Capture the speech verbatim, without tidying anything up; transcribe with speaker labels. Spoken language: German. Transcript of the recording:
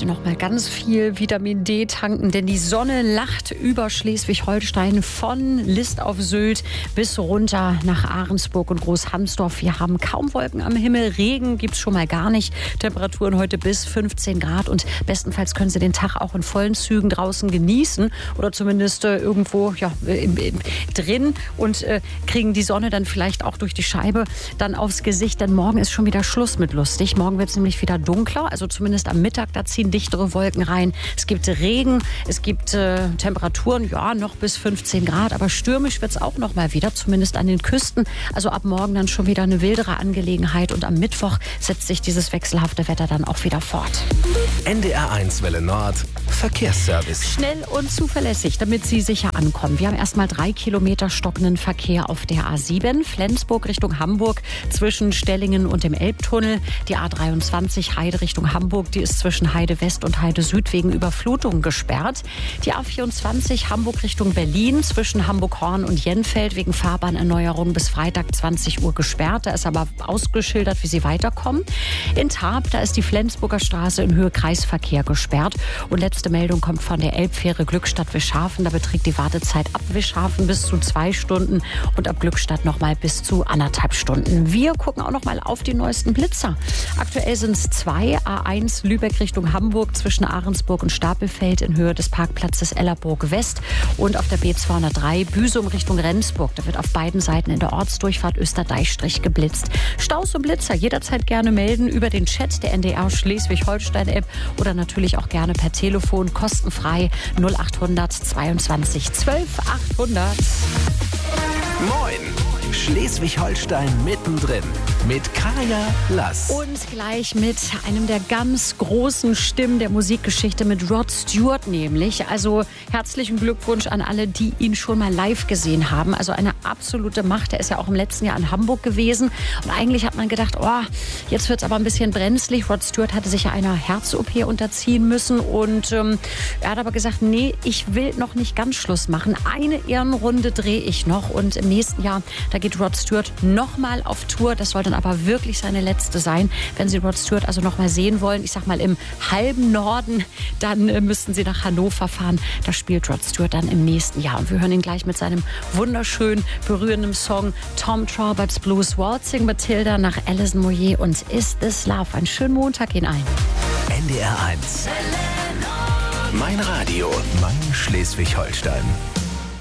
Speaker 1: heute noch mal ganz viel Vitamin D tanken, denn die Sonne lacht über Schleswig-Holstein von List auf Sylt bis runter nach Ahrensburg und Großhansdorf. Wir haben kaum Wolken am Himmel, Regen gibt's schon mal gar nicht. Temperaturen heute bis fünfzehn Grad und bestenfalls können Sie den Tag auch in vollen Zügen draußen genießen oder zumindest äh, irgendwo ja, im, im, drin und äh, kriegen die Sonne dann vielleicht auch durch die Scheibe dann aufs Gesicht, denn morgen ist schon wieder Schluss mit lustig. Morgen wird es nämlich wieder dunkler, also zumindest am Mittag, da ziehen dichtere Wolken rein. Es gibt Regen, es gibt äh, Temperaturen, ja, noch bis fünfzehn Grad, aber stürmisch wird es auch noch mal wieder, zumindest an den Küsten. Also ab morgen dann schon wieder eine wildere Angelegenheit und am Mittwoch setzt sich dieses wechselhafte Wetter dann auch wieder fort.
Speaker 2: N D R eins Welle Nord, Verkehrsservice.
Speaker 1: Schnell und zuverlässig, damit Sie sicher ankommen. Wir haben erstmal drei Kilometer stockenden Verkehr auf der A sieben, Flensburg Richtung Hamburg, zwischen Stellingen und dem Elbtunnel. Die A dreiundzwanzig Heide Richtung Hamburg, die ist zwischen Heide West und Heide Süd wegen Überflutung gesperrt. Die A vierundzwanzig Hamburg Richtung Berlin, zwischen Hamburg-Horn und Jenfeld wegen Fahrbahnerneuerung bis Freitag zwanzig Uhr gesperrt. Da ist aber ausgeschildert, wie Sie weiterkommen. In Tarp, da ist die Flensburger Straße in Höhe Kreisverkehr gesperrt. Und letzte Meldung kommt von der Elbfähre Glückstadt-Wischhafen. Da beträgt die Wartezeit ab Wischhafen bis zu zwei Stunden und ab Glückstadt noch mal bis zu anderthalb Stunden. Wir gucken auch noch mal auf die neuesten Blitzer. Aktuell sind es zwei. A eins Lübeck Richtung Hamburg zwischen Ahrensburg und Stapelfeld in Höhe des Parkplatzes Ellerburg West und auf der B zweihundertdrei Büsum Richtung Rendsburg. Da wird auf beiden Seiten in der Ortsdurchfahrt Österdeichstrich geblitzt. Staus und Blitzer jederzeit gerne melden über den Chat der N D R Schleswig-Holstein-App oder natürlich auch gerne per Telefon kostenfrei null achthundert zweiundzwanzig zwölf achthundert.
Speaker 2: Moin! Schleswig-Holstein mittendrin mit Kaya Lass.
Speaker 1: Und gleich mit einem der ganz großen Stimmen der Musikgeschichte, mit Rod Stewart nämlich. Also herzlichen Glückwunsch an alle, die ihn schon mal live gesehen haben. Also eine absolute Macht. Er ist ja auch im letzten Jahr in Hamburg gewesen. Und eigentlich hat man gedacht, oh, jetzt wird es aber ein bisschen brenzlig. Rod Stewart hatte sich ja einer Herz-O P unterziehen müssen. Und ähm, er hat aber gesagt, nee, ich will noch nicht ganz Schluss machen. Eine Ehrenrunde drehe ich noch. Und im nächsten Jahr, da geht Rod Stewart nochmal auf Tour. Das soll dann aber wirklich seine letzte sein. Wenn Sie Rod Stewart also noch mal sehen wollen, ich sag mal im halben Norden, dann äh, müssten Sie nach Hannover fahren. Da spielt Rod Stewart dann im nächsten Jahr. Und wir hören ihn gleich mit seinem wunderschön berührenden Song Tom Traubert's Blues, Waltzing Matilda nach Alison Moyet und Is This Love. Einen schönen Montag Ihnen allen.
Speaker 2: N D R eins. Mein Radio, mein Schleswig-Holstein.